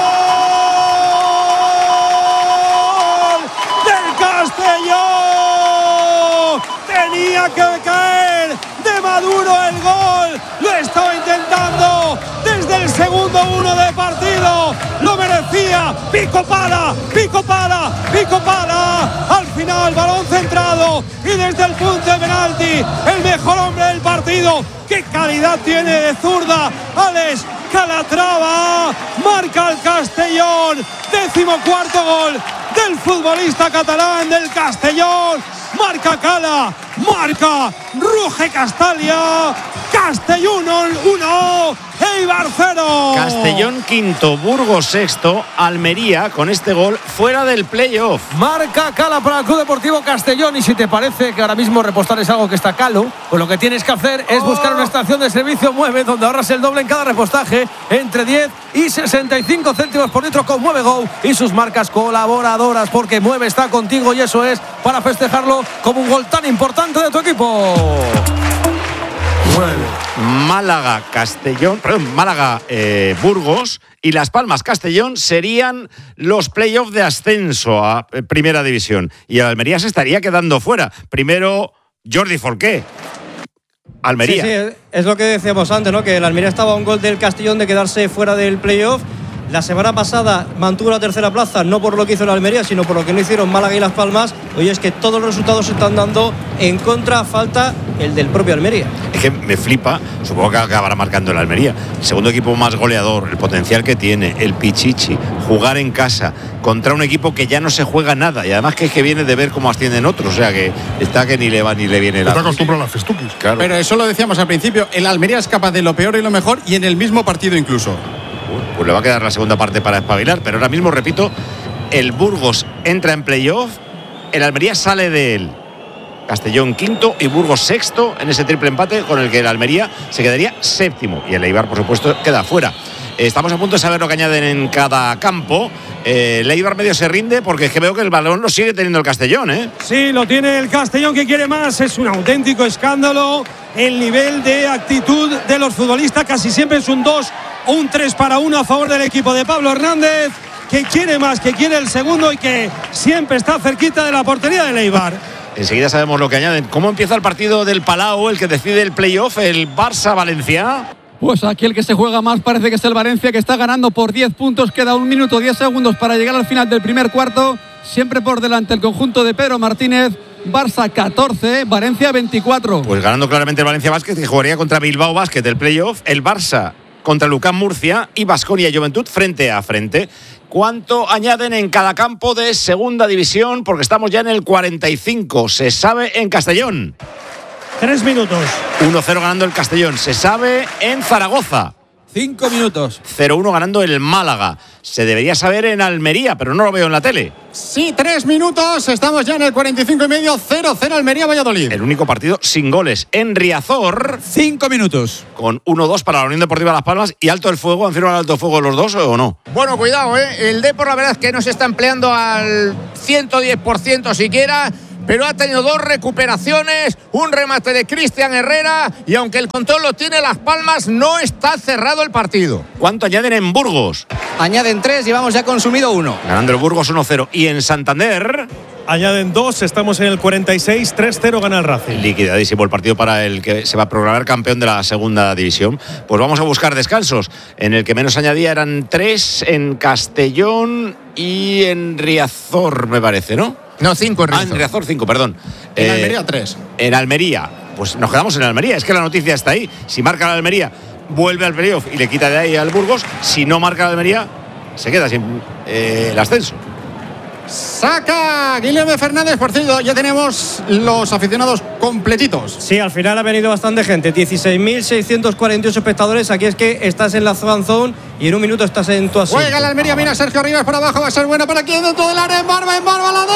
gol del Castellón. Tenía que caer de Maduro el gol, lo estaba intentando desde el segundo uno de partido, lo merecía. Pico pala, pico pala, pico pala, al final balón centrado y desde el punto de penalti el mejor hombre del partido. Qué calidad tiene de zurda Alex Calatrava, marca el Castellón, décimo cuarto gol del futbolista catalán del Castellón. Marca Cala, marca Ruge Castalia. Castellón uno, Eibar cero. Castellón quinto, Burgos sexto, Almería con este gol fuera del playoff. Marca Cala para el Club Deportivo Castellón. Y si te parece que ahora mismo repostar es algo que está calo, pues lo que tienes que hacer es buscar una estación de servicio Mueve, donde ahorras el doble en cada repostaje, entre diez y sesenta y cinco céntimos por litro con Mueve Go y sus marcas colaboradoras, porque Mueve está contigo y eso es para festejarlo como un gol tan importante de tu equipo. Málaga, Castellón, perdón, Málaga, eh, Burgos y Las Palmas, Castellón serían los playoffs de ascenso a eh, Primera División. Y el Almería se estaría quedando fuera. Primero, Jordi Forqué. Almería. Sí, sí, es lo que decíamos antes, ¿no? Que el Almería estaba a un gol del Castellón de quedarse fuera del playoff. La semana pasada mantuvo la tercera plaza, no por lo que hizo el Almería, sino por lo que no hicieron Málaga y Las Palmas. Oye, es que todos los resultados se están dando en contra, falta el del propio Almería. Es que me flipa, supongo que acabará marcando el Almería. El segundo equipo más goleador, el potencial que tiene, el Pichichi, jugar en casa contra un equipo que ya no se juega nada. Y además que es que viene de ver cómo ascienden otros, o sea que está que ni le va ni le viene la. Está acostumbrado a las festuquis. Claro. Pero eso lo decíamos al principio, el Almería es capaz de lo peor y lo mejor y en el mismo partido incluso. Pues le va a quedar la segunda parte para espabilar, pero ahora mismo, repito, el Burgos entra en playoff, el Almería sale de él. Castellón quinto y Burgos sexto en ese triple empate con el que el Almería se quedaría séptimo y el Eibar, por supuesto, queda fuera. Estamos a punto de saber lo que añaden en cada campo. Eh, el Eibar medio se rinde porque es que veo que el balón lo sigue teniendo el Castellón, ¿eh? Sí, lo tiene el Castellón, que quiere más. Es un auténtico escándalo el nivel de actitud de los futbolistas. Casi siempre es un dos o un tres para uno a favor del equipo de Pablo Hernández, que quiere más, que quiere el segundo y que siempre está cerquita de la portería del Eibar. Enseguida sabemos lo que añaden. ¿Cómo empieza el partido del Palau, el que decide el playoff, el Barça-Valencia? Pues aquí el que se juega más parece que es el Valencia, que está ganando por diez puntos. Queda un minuto, diez segundos para llegar al final del primer cuarto. Siempre por delante el conjunto de Pedro Martínez. Barça catorce, Valencia veinticuatro. Pues ganando claramente el Valencia Basket, que jugaría contra Bilbao Basket del playoff. El Barça contra Lucán Murcia y Baskonia y Juventud frente a frente. ¿Cuánto añaden en cada campo de segunda división? Porque estamos ya en el cuarenta y cinco. Se sabe en Castellón. Tres minutos. uno cero ganando el Castellón. Se sabe en Zaragoza. Cinco minutos. cero uno ganando el Málaga. Se debería saber en Almería, pero no lo veo en la tele. Sí, tres minutos. Estamos ya en el cuarenta y cinco y medio. cero cero Almería-Valladolid. El único partido sin goles. En Riazor. Cinco minutos. Con uno dos para la Unión Deportiva Las Palmas y alto el fuego. ¿Han firmado alto el fuego los dos o no? Bueno, cuidado, ¿eh? El Depor la verdad es que no se está empleando al ciento diez por ciento siquiera, pero ha tenido dos recuperaciones, un remate de Cristian Herrera y aunque el control lo tiene Las Palmas, no está cerrado el partido. ¿Cuánto añaden en Burgos? Añaden tres, llevamos ya consumido uno. Ganando el Burgos uno cero. Y en Santander... Añaden dos, estamos en el cuarenta y seis, tres cero gana el Racing. Liquidadísimo el partido para el que se va a proclamar campeón de la segunda división. Pues vamos a buscar descansos. En el que menos añadía eran tres en Castellón y en Riazor, me parece, ¿no? No, cinco en Riazor. Ah, en Riazor cinco, perdón. En eh, Almería tres. En Almería. Pues nos quedamos en Almería. Es que la noticia está ahí. Si marca la Almería, vuelve al playoff y le quita de ahí al Burgos. Si no marca la Almería, se queda sin eh, el ascenso. Saca Guillermo Fernández, por cierto, ya tenemos los aficionados completitos. Sí, al final ha venido bastante gente, dieciséis mil seiscientos cuarenta y ocho espectadores. Aquí es que estás en la fan zone y en un minuto estás en tu asiento. Juega la Almería, mira Sergio Rivas por abajo, va a ser buena para aquí dentro del área, en Barba, en Barba la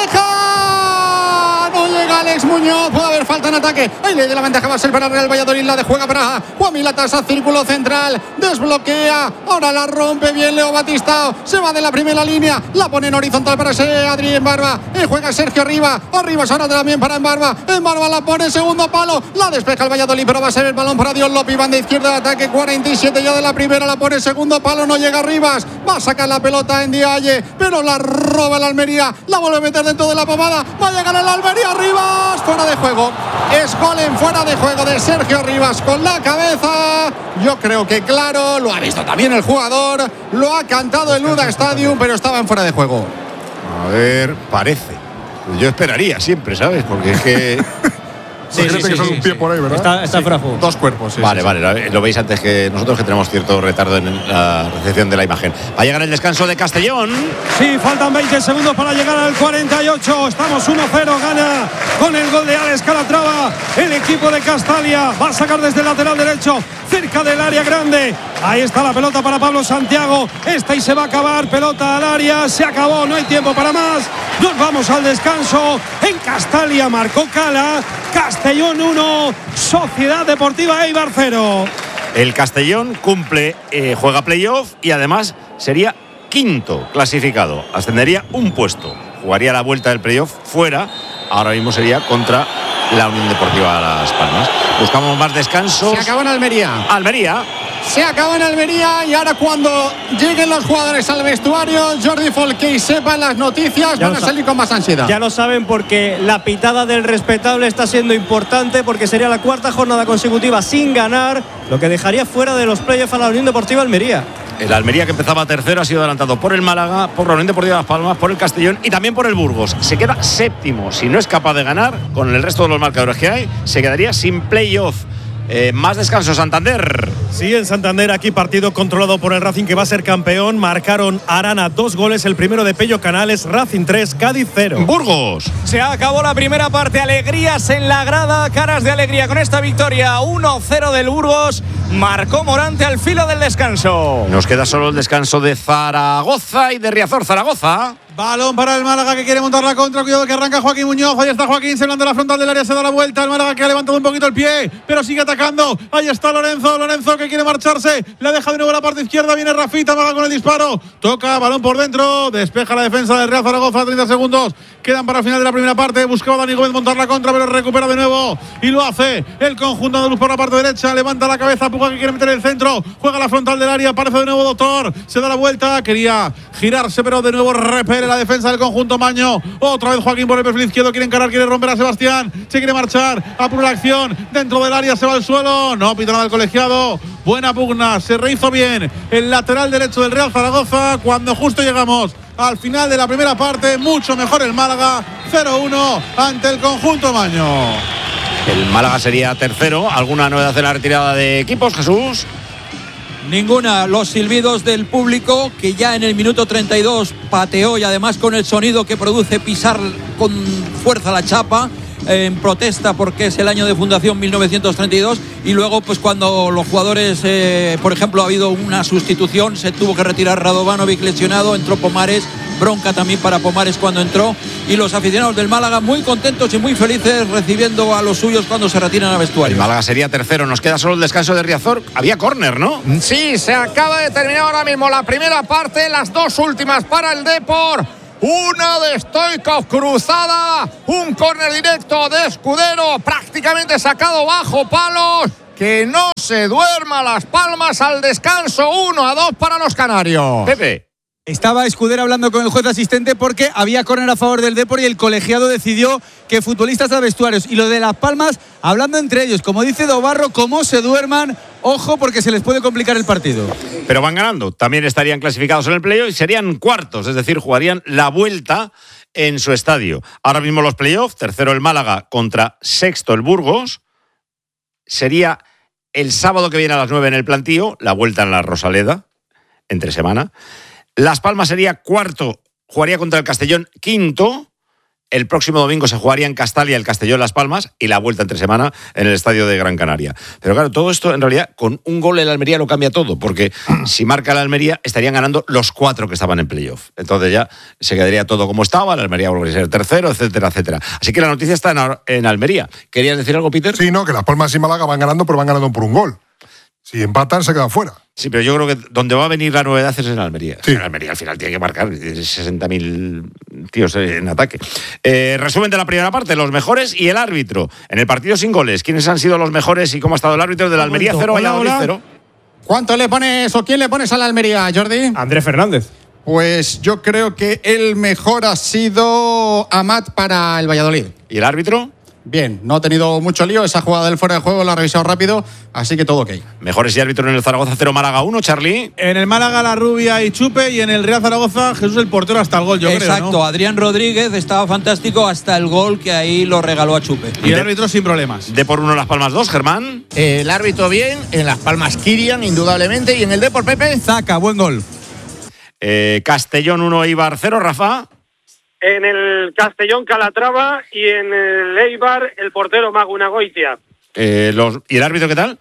deja. No llega Alex Muñoz, puede haber falta en ataque. Ahí le de la ventaja, va a ser para Real Valladolid, la de juega para Juan Milatasa, círculo central, desbloquea, ahora la rompe bien Leo Batistao, se va de la primera línea, la pone en horizontal para ese Adri en Barba, y juega Sergio Rivas, Rivas ahora también para en Barba, en Barba la pone en segundo palo, la despeja el Valladolid, pero va a ser el balón para Dios López, banda izquierda de ataque, cuarenta y siete ya de la primera, la pone en segundo palo, no llega Rivas, va a sacar la pelota en Dialle, pero la roba el Almería, la vuelve a meter dentro de la pomada, va a llegar el Almería, Rivas, fuera de juego, es gol en fuera de juego de Sergio Rivas con la cabeza, yo creo que claro, lo ha visto también el jugador, lo ha cantado el Luda Stadium, pero estaba en fuera de juego. A ver, parece. Yo esperaría siempre, ¿sabes? Porque es que... Sí, sí, sí, que son sí, un pie sí. por ahí, ¿verdad? Está, está sí. fuera de juego. Dos cuerpos, sí. Vale, sí, vale, sí. Lo veis antes que nosotros, que tenemos cierto retardo en la recepción de la imagen. Va a llegar el descanso de Castellón. Sí, faltan veinte segundos para llegar al cuarenta y ocho. Estamos uno cero, gana con el gol de Alex Calatrava el equipo de Castalia. Va a sacar desde el lateral derecho, cerca del área grande. Ahí está la pelota para Pablo Santiago. Esta y se va a acabar. Pelota al área. Se acabó. No hay tiempo para más. Nos vamos al descanso. En Castalia marcó Cala. Castellón uno. Sociedad Deportiva Eibar cero. El Castellón cumple, eh, juega playoff y además sería quinto clasificado. Ascendería un puesto. Jugaría la vuelta del playoff fuera. Ahora mismo sería contra la Unión Deportiva Las Palmas. Buscamos más descansos. Se acabó en Almería. Almería. Se acabó en Almería y ahora cuando lleguen los jugadores al vestuario, Jordi Folqué y sepan las noticias, ya van a salir con más ansiedad. Ya lo saben porque la pitada del respetable está siendo importante porque sería la cuarta jornada consecutiva sin ganar, lo que dejaría fuera de los playoffs a la Unión Deportiva Almería. El Almería, que empezaba tercero, ha sido adelantado por el Málaga, por la Unión Deportiva Las Palmas, por el Castellón y también por el Burgos. Se queda séptimo. Si no es capaz de ganar, con el resto de los marcadores que hay, se quedaría sin playoff. Eh, más descanso, Santander. Sí, en Santander, aquí partido controlado por el Racing, que va a ser campeón. Marcaron Arana dos goles, el primero de Pello Canales, Racing tres, Cádiz cero. Burgos. Se acabó la primera parte, alegrías en la grada, caras de alegría con esta victoria uno cero del Burgos. Marcó Morante al filo del descanso. Nos queda solo el descanso de Zaragoza y de Riazor. Zaragoza. Balón para el Málaga, que quiere montar la contra. Cuidado que arranca Joaquín Muñoz. Ahí está Joaquín, se levanta la frontal del área, se da la vuelta. El Málaga, que ha levantado un poquito el pie, pero sigue atacando. Ahí está Lorenzo. Lorenzo, que quiere marcharse. La deja de nuevo a la parte izquierda. Viene Rafita, Maga con el disparo. Toca, balón por dentro. Despeja la defensa del Real Zaragoza. treinta segundos quedan para el final de la primera parte. Buscaba Dani Gómez montar la contra, pero recupera de nuevo. Y lo hace el conjunto de luz por la parte derecha. Levanta la cabeza. Puga, que quiere meter el centro. Juega la frontal del área. Aparece de nuevo Doctor. Se da la vuelta. Quería girarse, pero de nuevo repele la defensa del conjunto Maño. Otra vez Joaquín por el perfil izquierdo. Quiere encarar, quiere romper a Sebastián. Se quiere marchar. Apura la acción. Dentro del área se va al suelo. No pita nada el colegiado. Buena pugna. Se rehizo bien el lateral derecho del Real Zaragoza. Cuando justo llegamos al final de la primera parte, mucho mejor el Málaga. cero uno ante el conjunto Maño. El Málaga sería tercero. ¿Alguna novedad en la retirada de equipos, Jesús? Ninguna. Los silbidos del público, que ya en el minuto treinta y dos pateó, y además con el sonido que produce pisar con fuerza la chapa. eh, en protesta porque es el año de fundación mil novecientos treinta y dos, y luego pues cuando los jugadores, eh, por ejemplo, ha habido una sustitución, se tuvo que retirar Radovanovic lesionado, entró Pomares, bronca también para Pomares cuando entró, y los aficionados del Málaga muy contentos y muy felices recibiendo a los suyos cuando se retiran al vestuario. El Málaga sería tercero, nos queda solo el descanso de Riazor. Había córner, ¿no? Sí, se acaba de terminar ahora mismo la primera parte, las dos últimas para el Depor. Una de Stoichkov cruzada, un córner directo de Escudero, prácticamente sacado bajo palos. Que no se duerma Las Palmas al descanso, uno a dos para los canarios. Pepe. Estaba Escudero hablando con el juez asistente porque había córner a favor del Depor y el colegiado decidió que futbolistas a vestuarios. Y lo de Las Palmas, hablando entre ellos, como dice Dobarro, como se duerman, ojo porque se les puede complicar el partido. Pero van ganando, también estarían clasificados en el playoff y serían cuartos, es decir, jugarían la vuelta en su estadio. Ahora mismo los playoffs, tercero el Málaga contra sexto el Burgos. Sería el sábado que viene a las nueve en el Plantío, la vuelta en la Rosaleda, entre semana. Las Palmas sería cuarto, jugaría contra el Castellón quinto. El próximo domingo se jugaría en Castalia el Castellón Las Palmas y la vuelta entre semana en el estadio de Gran Canaria. Pero claro, todo esto en realidad con un gol en la Almería lo cambia todo, porque si marca la Almería estarían ganando los cuatro que estaban en playoff. Entonces ya se quedaría todo como estaba, la Almería volvería a ser tercero, etcétera, etcétera. Así que la noticia está en, en Almería. ¿Querías decir algo, Peter? Sí, no, que Las Palmas y Málaga van ganando, pero van ganando por un gol. Si empatan, se quedan fuera. Sí, pero yo creo que donde va a venir la novedad es en Almería. Sí. En Almería al final tiene que marcar sesenta mil tíos en ataque. Eh, resumen de la primera parte, los mejores y el árbitro. En el partido sin goles, ¿quiénes han sido los mejores y cómo ha estado el árbitro de la Almería? Cero, Valladolid cero. ¿Cuánto le pones o quién le pones a la Almería, Jordi? Andrés Fernández. Pues yo creo que el mejor ha sido Amat para el Valladolid. ¿Y el árbitro? Bien, no ha tenido mucho lío, esa jugada del fuera de juego la ha revisado rápido, así que todo ok. Mejores y árbitro en el Zaragoza cero, Málaga uno, Charlie. En el Málaga la Rubia y Chupe, y en el Real Zaragoza Jesús el portero hasta el gol, yo Exacto, creo, ¿no? Adrián Rodríguez estaba fantástico hasta el gol que ahí lo regaló a Chupe. Y el árbitro sin problemas. De por uno Las Palmas dos, Germán. Eh, el árbitro bien, en Las Palmas Kirian, indudablemente, y en el Depor, Pepe. Zaca, buen gol. Eh, Castellón uno, Eibar cero, Rafa. En el Castellón Calatrava y en el Eibar el portero Maguna Goitia. Eh, los, ¿Y el árbitro qué tal?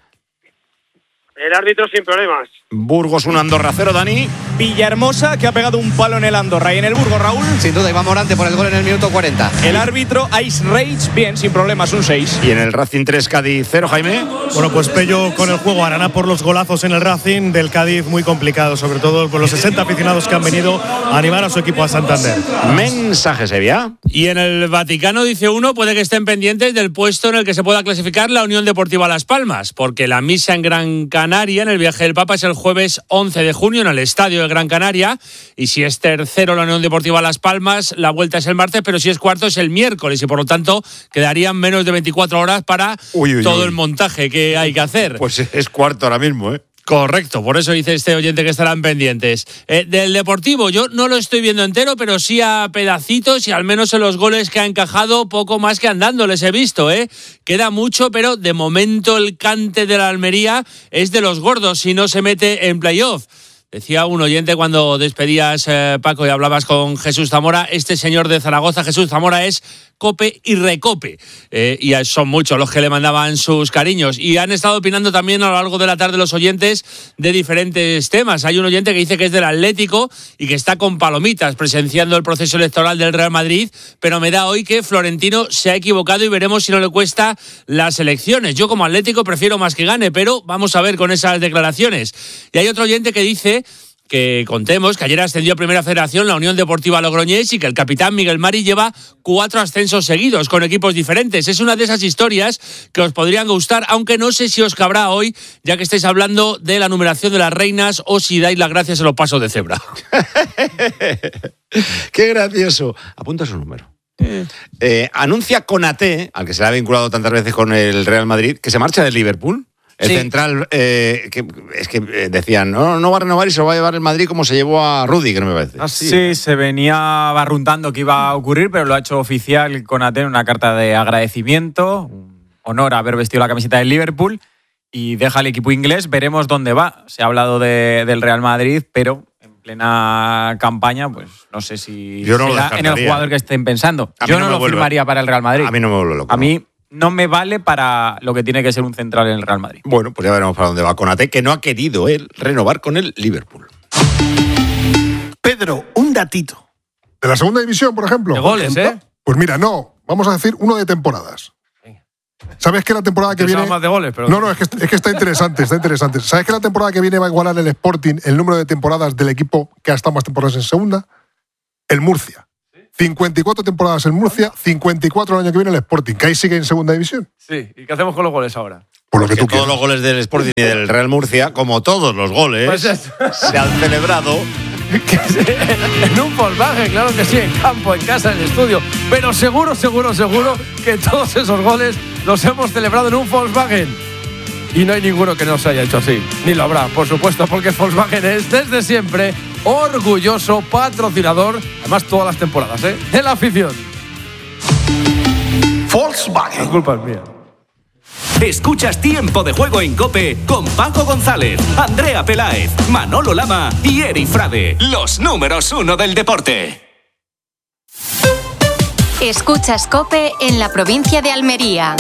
El árbitro sin problemas. Burgos uno, Andorra cero, Dani. Villahermosa, que ha pegado un palo en el Andorra. Y en el Burgos, Raúl. Sin duda, Iván Morante por el gol en el minuto cuarenta. El árbitro Ice Rage, bien, sin problemas, un seis. Y en el Racing tres, Cádiz cero, Jaime. Bueno, pues Pello con el juego, Arana por los golazos en el Racing, del Cádiz muy complicado, sobre todo por los sesenta aficionados que han venido a animar a su equipo a Santander. Mensaje, Sevilla. Y en el Vaticano, dice uno, puede que estén pendientes del puesto en el que se pueda clasificar la Unión Deportiva Las Palmas, porque la misa en Gran Canaria, en el viaje del Papa, es el jueves once de junio en el Estadio de Gran Canaria, y si es tercero la Unión Deportiva Las Palmas, la vuelta es el martes, pero si es cuarto es el miércoles, y por lo tanto quedarían menos de veinticuatro horas para uy, uy, todo uy. el montaje que hay que hacer. Pues es cuarto ahora mismo, ¿eh? Correcto, por eso dice este oyente que estarán pendientes. Eh, del Deportivo, yo no lo estoy viendo entero, pero sí a pedacitos, y al menos en los goles que ha encajado, poco más que andando les he visto, ¿eh? Queda mucho, pero de momento el cante de la Almería es de los gordos si no se mete en playoff. Decía un oyente cuando despedías, eh, Paco, y hablabas con Jesús Zamora, este señor de Zaragoza, Jesús Zamora, es cope y recope. Eh, y son muchos los que le mandaban sus cariños. Y han estado opinando también a lo largo de la tarde los oyentes de diferentes temas. Hay un oyente que dice que es del Atlético y que está con palomitas presenciando el proceso electoral del Real Madrid, pero me da hoy que Florentino se ha equivocado y veremos si no le cuesta las elecciones. Yo como Atlético prefiero más que gane, pero vamos a ver con esas declaraciones. Y hay otro oyente que dice que contemos que ayer ascendió a Primera Federación la Unión Deportiva Logroñés y que el capitán Miguel Mari lleva cuatro ascensos seguidos con equipos diferentes. Es una de esas historias que os podrían gustar, aunque no sé si os cabrá hoy, ya que estáis hablando de la numeración de las reinas, o si dais las gracias a los pasos de cebra. ¡Qué gracioso! Apunta su número. Eh. Eh, anuncia Konaté, al que se le ha vinculado tantas veces con el Real Madrid, que se marcha del Liverpool. El sí. central, eh, que, es que decían, no, no va a renovar y se lo va a llevar el Madrid como se llevó a Rudiger, me parece. Ah, sí. sí, se venía barruntando que iba a ocurrir, pero lo ha hecho oficial Konaté en una carta de agradecimiento, un honor haber vestido la camiseta del Liverpool, y deja el equipo inglés. Veremos dónde va. Se ha hablado de, del Real Madrid, pero en plena campaña, pues no sé si Yo no lo será en el jugador que estén pensando. Yo no, no lo vuelve. firmaría para el Real Madrid. A mí no me vuelve loco. A mí no me vale para lo que tiene que ser un central en el Real Madrid. Bueno, pues ya veremos para dónde va Konaté, que no ha querido él renovar con el Liverpool. Pedro, un datito. ¿De la segunda división, por ejemplo? De goles, ¿eh? Pues mira, no. Vamos a decir uno de temporadas. ¿Sabes que la temporada que viene… más de goles, pero… No, no, es que, es que está interesante, está interesante. ¿Sabes que la temporada que viene va a igualar el Sporting el número de temporadas del equipo que ha estado más temporadas en segunda? El Murcia. cincuenta y cuatro temporadas en Murcia, cincuenta y cuatro el año que viene el Sporting, que ahí sigue en segunda división. Sí, ¿y qué hacemos con los goles ahora? Por lo que tú Todos quieras. los goles del Sporting y del Real Murcia, como todos los goles, Pues es- se han celebrado… En un Volkswagen, claro que sí, en campo, en casa, en el estudio. Pero seguro, seguro, seguro que todos esos goles los hemos celebrado en un Volkswagen. Y no hay ninguno que no se haya hecho así. Ni lo habrá, por supuesto, porque Volkswagen es desde siempre orgulloso patrocinador, además todas las temporadas, ¿eh?, de la afición. Volkswagen. La culpa es mía. Escuchas Tiempo de Juego en COPE con Paco González, Andrea Peláez, Manolo Lama y Eri Frade, los números uno del deporte. Escuchas COPE en la provincia de Almería.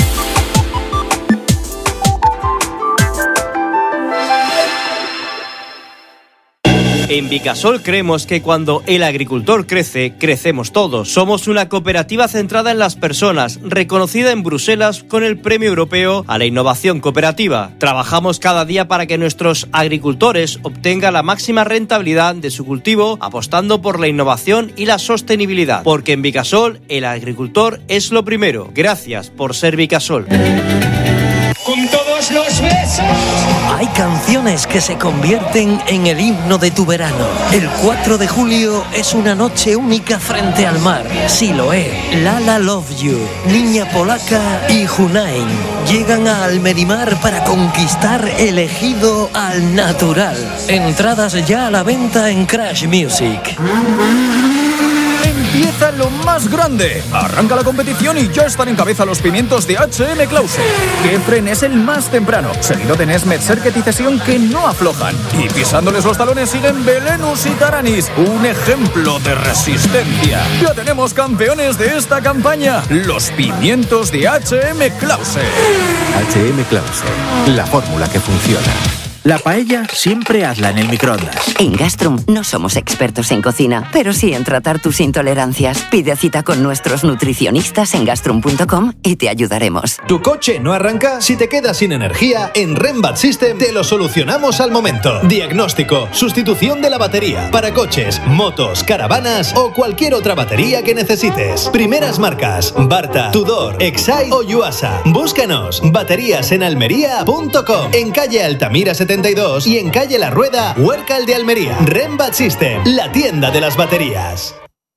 En Vicasol creemos que cuando el agricultor crece, crecemos todos. Somos una cooperativa centrada en las personas, reconocida en Bruselas con el Premio Europeo a la Innovación Cooperativa. Trabajamos cada día para que nuestros agricultores obtengan la máxima rentabilidad de su cultivo, apostando por la innovación y la sostenibilidad. Porque en Vicasol, el agricultor es lo primero. Gracias por ser Vicasol. Con todos los besos. Hay canciones que se convierten en el himno de tu verano. El cuatro de julio es una noche única frente al mar. Siloé, Lala Love You, Niña Polaca y Hunain llegan a Almerimar para conquistar el ejido al natural. Entradas ya a la venta en Crash Music. Empieza lo más grande. Arranca la competición y ya están en cabeza los pimientos de H M Clause. Kefren es el más temprano, seguido de Nesmet, Serket y Cesión, que no aflojan. Y pisándoles los talones siguen Belenus y Taranis, un ejemplo de resistencia. Ya tenemos campeones de esta campaña, los pimientos de H M Clause. H M Clause, la fórmula que funciona. La paella siempre hazla en el microondas. En Gastrum no somos expertos en cocina, pero sí en tratar tus intolerancias. Pide cita con nuestros nutricionistas en gastrum punto com y te ayudaremos. ¿Tu coche no arranca? Si te quedas sin energía, en Rembat System te lo solucionamos al momento. Diagnóstico, sustitución de la batería para coches, motos, caravanas o cualquier otra batería que necesites. Primeras marcas: Barta, Tudor, Excite o Yuasa. Búscanos. Baterías en almería punto com, en calle Altamira setenta y dos y en calle La Rueda, Huércal de Almería. Rembat System, la tienda de las baterías.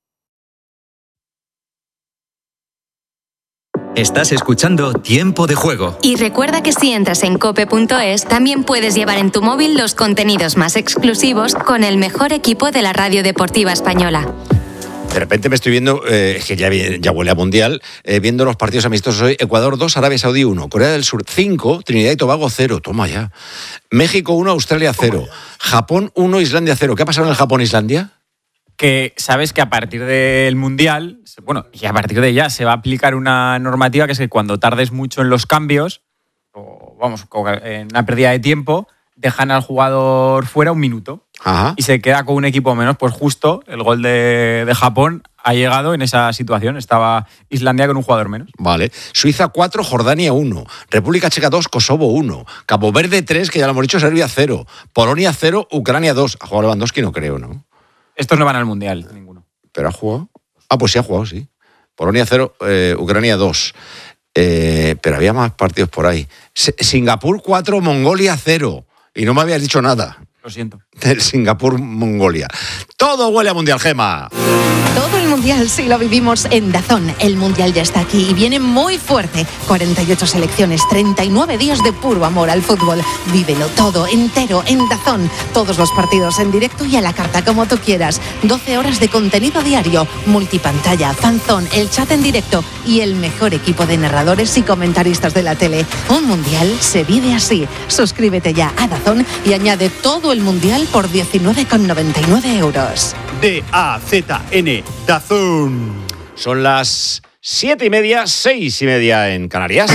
Estás escuchando Tiempo de Juego. Y recuerda que si entras en cope punto es, también puedes llevar en tu móvil los contenidos más exclusivos con el mejor equipo de la radio deportiva española. De repente me estoy viendo, eh, es que ya, ya huele a mundial, eh, viendo los partidos amistosos hoy. Ecuador dos, Arabia Saudí uno, Corea del Sur cinco, Trinidad y Tobago cero, toma ya. México uno, Australia cero, Japón uno, Islandia cero. ¿Qué ha pasado en el Japón-Islandia? Que sabes que a partir del Mundial, bueno, y a partir de ya se va a aplicar una normativa que es que cuando tardes mucho en los cambios, o vamos, en una pérdida de tiempo, dejan al jugador fuera un minuto. Ajá. Y se queda con un equipo menos. Pues justo el gol de, de Japón ha llegado en esa situación. Estaba Islandia con un jugador menos. Vale. Suiza cuatro, Jordania uno, República Checa dos, Kosovo uno, Cabo Verde tres, que ya lo hemos dicho, Serbia cero, Polonia cero, Ucrania dos. Ha jugado Lewandowski, no creo, ¿no? Estos no van al Mundial, ninguno. ¿Pero ha jugado? Ah, pues sí ha jugado, sí. Polonia cero, eh, Ucrania dos. Eh, pero había más partidos por ahí. S- Singapur cuatro, Mongolia cero. Y no me habías dicho nada. Lo siento. Del Singapur-Mongolia. Todo huele a Mundial, Gema. Todo el Mundial sí lo vivimos en DAZN. El Mundial ya está aquí y viene muy fuerte. cuarenta y ocho selecciones, treinta y nueve días de puro amor al fútbol. Vívelo todo, entero, en DAZN. Todos los partidos en directo y a la carta, como tú quieras. doce horas de contenido diario, multipantalla, fanzón, el chat en directo y el mejor equipo de narradores y comentaristas de la tele. Un Mundial se vive así. Suscríbete ya a DAZN y añade todo el Mundial por diecinueve con noventa y nueve euros. D A Z N, DAZN. Son las siete y media, seis y media en Canarias.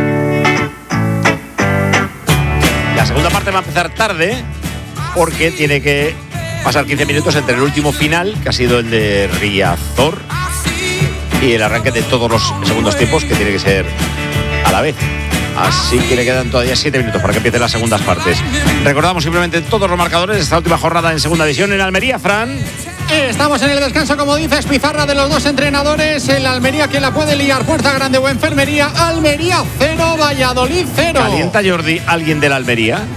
La segunda parte va a empezar tarde porque tiene que pasar quince minutos entre el último final, que ha sido el de Riazor, y el arranque de todos los segundos tiempos, que tiene que ser a la vez. Así que le quedan todavía siete minutos para que empiecen las segundas partes. Recordamos simplemente todos los marcadores de esta última jornada en segunda división en Almería, Fran. Estamos en el descanso, como dices, pizarra de los dos entrenadores. El Almería que la puede liar, Puerta Grande o Enfermería. Almería cero, Valladolid cero. ¿Calienta, Jordi, alguien de la Almería?